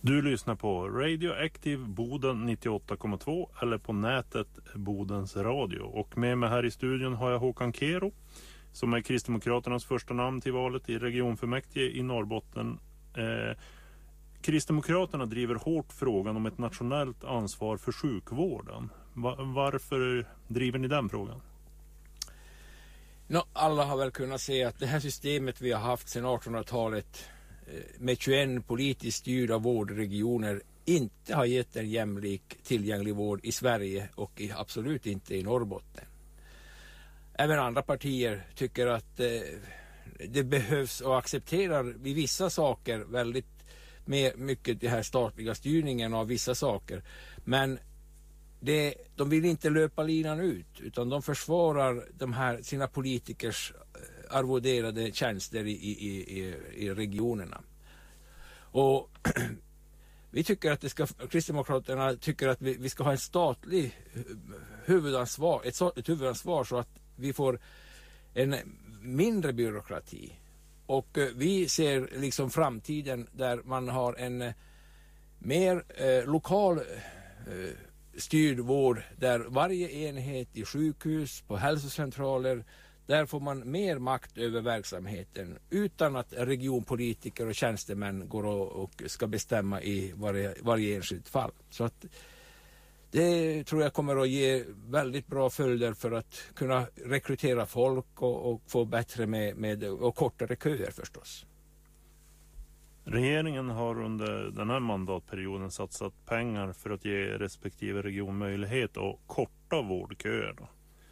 Du lyssnar på Radioactive Boden 98,2 eller på nätet Bodens radio. Och med mig här i studion har jag Håkan Kero som är Kristdemokraternas första namn till valet i regionfullmäktige i Norrbotten. Kristdemokraterna driver hårt frågan om ett nationellt ansvar för sjukvården. Varför driver ni den frågan? Alla har väl kunnat se att det här systemet vi har haft sedan 1800-talet med 21 politiskt styrda vårdregioner inte har gett en jämlik tillgänglig vård i Sverige och absolut inte i Norrbotten. Även andra partier tycker att det behövs och accepterar vid vissa saker väldigt mycket det här statliga styrningen av vissa saker. Men de vill inte löpa linan ut utan de försvarar sina politikers arvoderade tjänster i regionerna. Och vi tycker att Kristdemokraterna tycker att vi ska ha ett statligt huvudansvar så att vi får en mindre byråkrati. Och vi ser liksom framtiden där man har en mer lokal styrd vård där varje enhet i sjukhus, på hälsocentraler, där får man mer makt över verksamheten utan att regionpolitiker och tjänstemän går och ska bestämma i varje enskilt fall. Så att det tror jag kommer att ge väldigt bra följder för att kunna rekrytera folk och få bättre med och kortare köer förstås. Regeringen har under den här mandatperioden satsat pengar för att ge respektive region möjlighet att korta vårdköerna.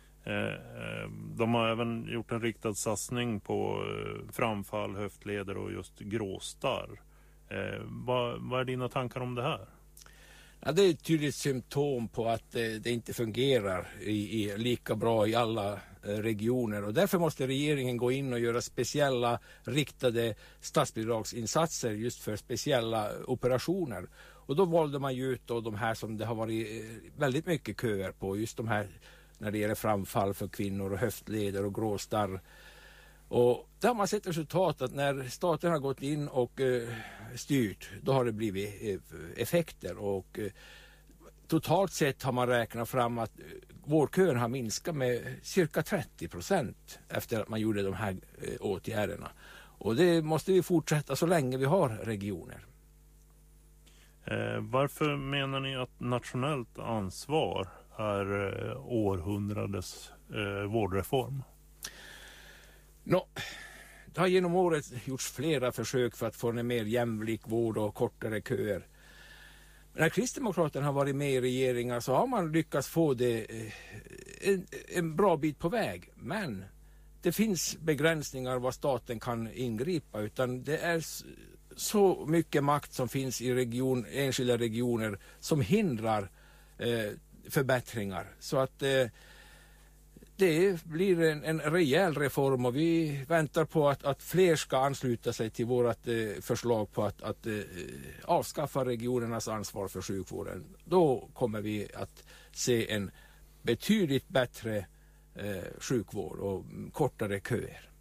De har även gjort en riktad satsning på framfall, höftleder och just gråstarr. Vad är dina tankar om det här? Ja, det är ett tydligt symptom på att det inte fungerar lika bra i alla regioner och därför måste regeringen gå in och göra speciella riktade statsbidragsinsatser just för speciella operationer. Och då valde man ju ut då de här som det har varit väldigt mycket köer på, just de här när det gäller framfall för kvinnor och höftleder och gråstarr. Och där har man sett resultat att när staten har gått in och styrt, då har det blivit effekter och totalt sett har man räknat fram att vårdkön har minskat med cirka 30% efter att man gjorde de här åtgärderna. Och det måste vi fortsätta så länge vi har regioner. Varför menar ni att nationellt ansvar är århundradets vårdreform? Det har genom året gjorts flera försök för att få en mer jämlik vård och kortare köer. När Kristdemokraterna har varit med i regeringar så har man lyckats få det en bra bit på väg. Men det finns begränsningar vad staten kan ingripa, utan det är så mycket makt som finns i enskilda regioner som hindrar förbättringar. Så att det blir en rejäl reform och vi väntar på att fler ska ansluta sig till vårt förslag på att avskaffa regionernas ansvar för sjukvården. Då kommer vi att se en betydligt bättre sjukvård och kortare köer.